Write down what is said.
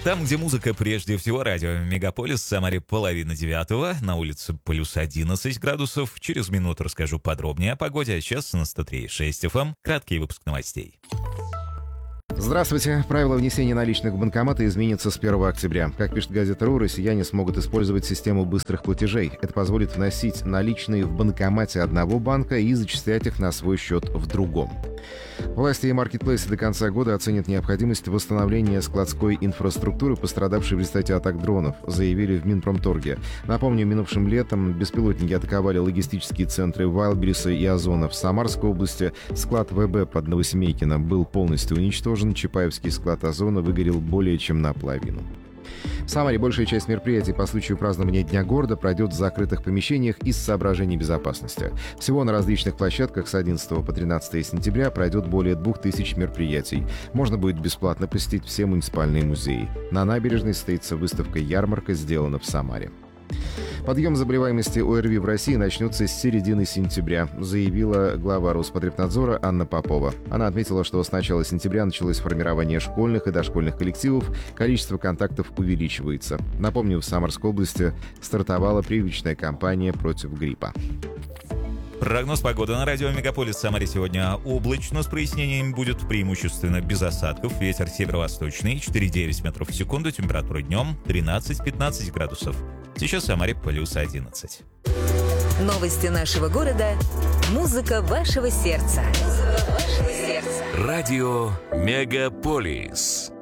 Там, где музыка, прежде всего, радио «Мегаполис», в Самаре 8:30, на улице плюс 11 градусов. Через минуту расскажу подробнее о погоде, а сейчас на 103.6 FM краткий выпуск новостей. Здравствуйте. Правила внесения наличных в банкоматы изменятся с 1 октября. Как пишет газета «РУ», россияне смогут использовать систему быстрых платежей. Это позволит вносить наличные в банкомате одного банка и зачислять их на свой счет в другом. Власти и маркетплейсы до конца года оценят необходимость восстановления складской инфраструктуры, пострадавшей в результате атак дронов, заявили в Минпромторге. Напомню, минувшим летом беспилотники атаковали логистические центры Вайлдберриса и Озона в Самарской области. Склад ВБ под Новосемейкино был полностью уничтожен. Чапаевский склад Озона выгорел более чем наполовину. В Самаре большая часть мероприятий по случаю празднования Дня города пройдет в закрытых помещениях из соображений безопасности. Всего на различных площадках с 11 по 13 сентября пройдет более 2000 мероприятий. Можно будет бесплатно посетить все муниципальные музеи. На набережной состоится выставка-ярмарка «Сделано в Самаре». Подъем заболеваемости ОРВИ в России начнется с середины сентября, заявила глава Роспотребнадзора Анна Попова. Она отметила, что с начала сентября началось формирование школьных и дошкольных коллективов, количество контактов увеличивается. Напомню, в Самарской области стартовала прививочная кампания против гриппа. Прогноз погоды на радио «Мегаполис» в Самаре сегодня облачно, с прояснениями, будет преимущественно без осадков. Ветер северо-восточный, 4,9 метров в секунду, температура днем 13-15 градусов. Сейчас в Самаре плюс 11. Новости нашего города. Музыка вашего сердца. Радио «Мегаполис».